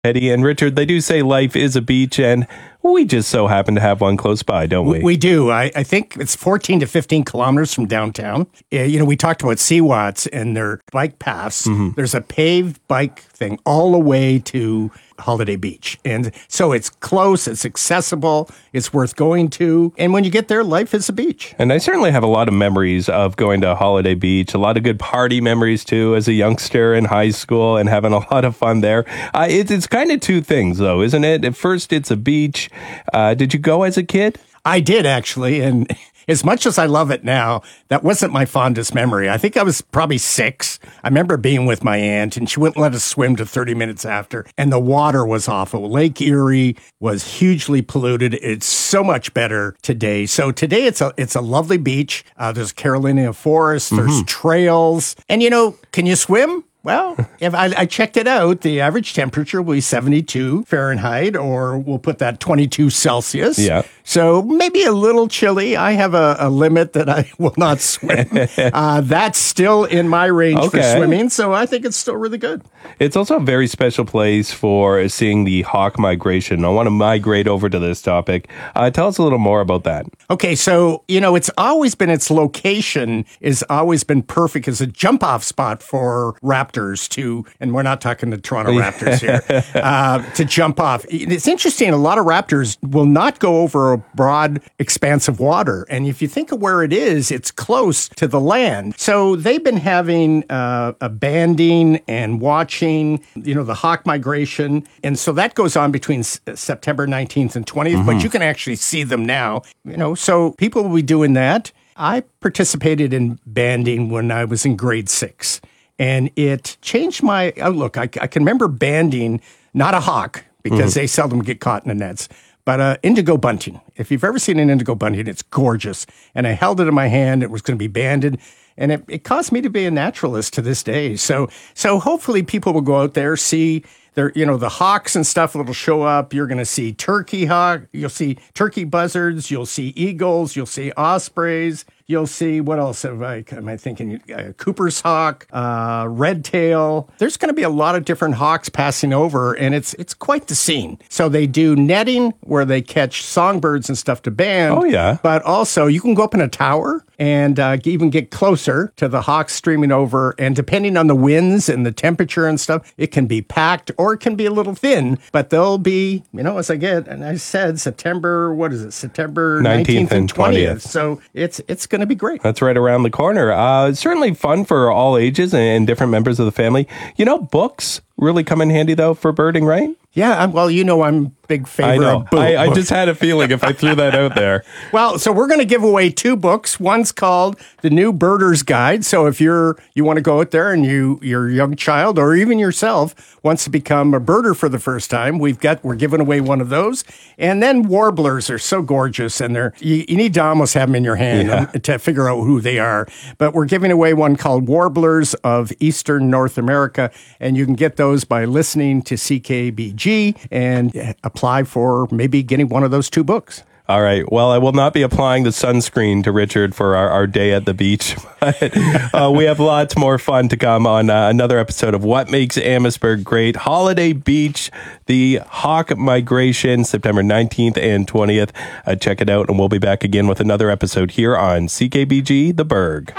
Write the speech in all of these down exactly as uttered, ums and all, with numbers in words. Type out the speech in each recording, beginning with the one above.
Eddie and Richard, they do say life is a beach, and we just so happen to have one close by, don't we? We do. I, I think it's fourteen to fifteen kilometers from downtown. Uh, you know, we talked about C WATS and their bike paths. Mm-hmm. There's a paved bike thing all the way to Holiday Beach. And so it's close, it's accessible, it's worth going to. And when you get there, life is a beach. And I certainly have a lot of memories of going to Holiday Beach, a lot of good party memories too as a youngster in high school and having a lot of fun there. Uh, it, it's kind of two things though, isn't it? At first, it's a beach. Uh, did you go as a kid? I did actually. And as much as I love it now, that wasn't my fondest memory. I think I was probably six. I remember being with my aunt, and she wouldn't let us swim to thirty minutes after, and the water was awful. Lake Erie was hugely polluted. It's so much better today. So today it's a it's a lovely beach. Uh, there's Carolina Forest. There's mm-hmm. trails. And, you know, can you swim? Well, if I, I checked it out, the average temperature will be seventy-two Fahrenheit, or we'll put that twenty-two Celsius. Yeah. So maybe a little chilly. I have a, a limit that I will not swim. uh, that's still in my range okay. for swimming, so I think it's still really good. It's also a very special place for seeing the hawk migration. I want to migrate over to this topic. Uh, tell us a little more about that. Okay, so, you know, it's always been, its location has always been perfect as a jump-off spot for raptors to, and we're not talking the Toronto Raptors here, uh, to jump off. It's interesting, a lot of raptors will not go over a broad expanse of water. And if you think of where it is, it's close to the land. So they've been having uh, a banding and watching, you know, the hawk migration. And so that goes on between S- September nineteenth and twentieth, mm-hmm. but you can actually see them now, you know, so people will be doing that. I participated in banding when I was in grade six, and it changed my outlook. I, I can remember banding, not a hawk, because mm-hmm. they seldom get caught in the nets, but uh, indigo bunting. If you've ever seen an indigo bunting, it's gorgeous. And I held it in my hand. It was going to be banded. And it, it caused me to be a naturalist to this day. So so hopefully people will go out there, see their, you know, the hawks and stuff that'll show up. You're going to see turkey hawk. You'll see turkey buzzards. You'll see eagles. You'll see ospreys. You'll see, what else am I, am I thinking? Uh, Cooper's hawk, uh, red tail. There's going to be a lot of different hawks passing over, and it's it's quite the scene. So they do netting where they catch songbirds and stuff to band. Oh, yeah. But also, you can go up in a tower and uh, even get closer to the hawks streaming over. And depending on the winds and the temperature and stuff, it can be packed or it can be a little thin. But they'll be, you know, as I get, and I said September, what is it? September nineteenth and twentieth. So it's it's going to be great. That's right around the corner. Uh, it's certainly fun for all ages and different members of the family. You know, books really come in handy, though, for birding, right? Yeah, I'm, well, you know I'm big favorite I know. of books. I, I just had a feeling if I threw that out there. Well, so we're going to give away two books. One's called The New Birder's Guide. So if you're you want to go out there and you your young child or even yourself wants to become a birder for the first time, we've got we're giving away one of those. And then warblers are so gorgeous, and they're you, you need to almost have them in your hand yeah. to figure out who they are. But we're giving away one called Warblers of Eastern North America, and you can get those by listening to C K B G and apply for maybe getting one of those two books. All right. Well, I will not be applying the sunscreen to Richard for our, our day at the beach. But uh, we have lots more fun to come on uh, another episode of What Makes Amherstburg Great. Holiday Beach, the hawk migration, September nineteenth and twentieth. Uh, check it out, and we'll be back again with another episode here on C K B G, The Berg.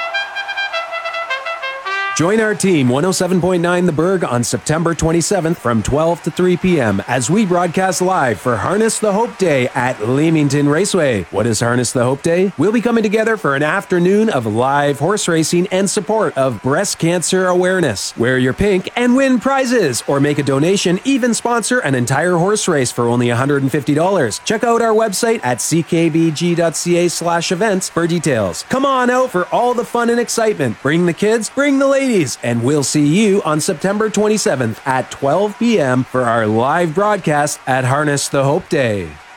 Join our team, one oh seven point nine The Berg, on September twenty-seventh from twelve to three p.m. as we broadcast live for Harness the Hope Day at Leamington Raceway. What is Harness the Hope Day? We'll be coming together for an afternoon of live horse racing and support of breast cancer awareness. Wear your pink and win prizes, or make a donation, even sponsor an entire horse race for only one hundred fifty dollars. Check out our website at c k b g dot c a slash events for details. Come on out for all the fun and excitement. Bring the kids, bring the ladies. And we'll see you on September twenty-seventh at twelve p.m. for our live broadcast at Harness the Hope Day.